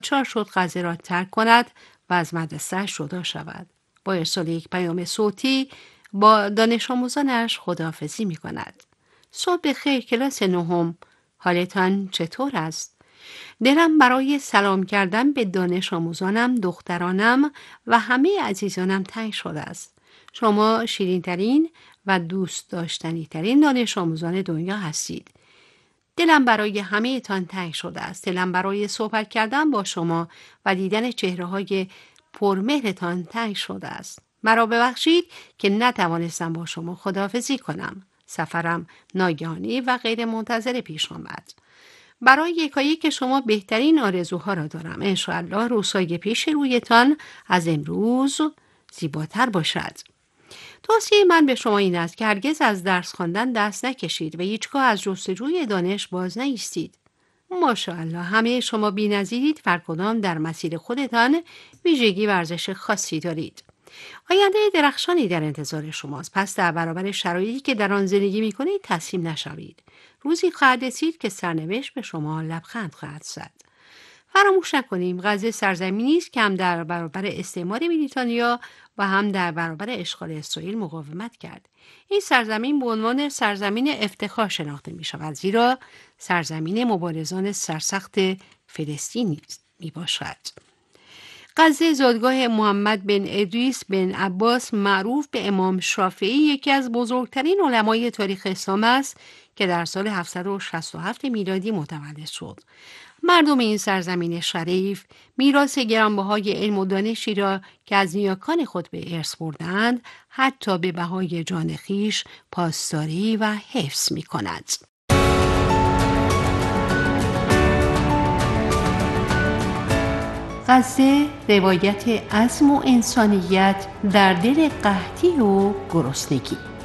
ناچار شد غزه را ترک کند و از مدرسه جدا شود. با ارسال یک پیام صوتی با دانش آموزانش خداحافظی می کند. صبح بخیر کلاس نهم، حالتان چطور است؟ دلم برای سلام کردن به دانش آموزانم، دخترانم و همه عزیزانم تنگ شده است. شما شیرین ترین و دوست داشتنی ترین دانش آموزان دنیا هستید. دلم برای همه تان تنگ شده است. دلم برای صحبت کردن با شما و دیدن چهره های پرمهرتان تنگ شده است. مرا ببخشید که نتوانستم با شما خداحافظی کنم. سفرم ناگهانی و غیر منتظره پیش آمد. برای یکایک شما بهترین آرزوها را دارم. انشاءالله روزهای پیش رویتان از امروز زیباتر باشد. توصیه من به شما این است که هرگز از درس خواندن دست نکشید و هیچگاه از جستجوی دانش باز نایستید. ماشاءالله همه شما بی‌نظیرید، هر کدام در مسیر خودتان ویژگی و ارزش خاصی دارید. آینده درخشانی در انتظار شماست. پس در برابر شرایطی که در آن زندگی می‌کنید تسلیم نشوید. روزی خواهد رسید که سرنوشت به شما لبخند خواهد زد. فراموش نکنیم غزه سرزمینی است که هم در برابر استعمار بریتانیا و هم در برابر اشغال اسرائیل مقاومت کرد. این سرزمین به عنوان سرزمین افتخار شناخته می شود، زیرا سرزمین مبارزان سرسخت فلسطین می باشد. غزه زادگاه محمد بن ادریس بن عباس معروف به امام شافعی، یکی از بزرگترین علمای تاریخ اسلام است که در سال 767 میلادی متولد شد. مردم این سرزمین شریف میراث گرانبهای علم و دانشی را که از نیاکان خود به ارث بردند حتی به بهای جان خویش پاسداری و حفظ می کند. غزه روایت عزم و انسانیت در دل قحطی و گرسنگی.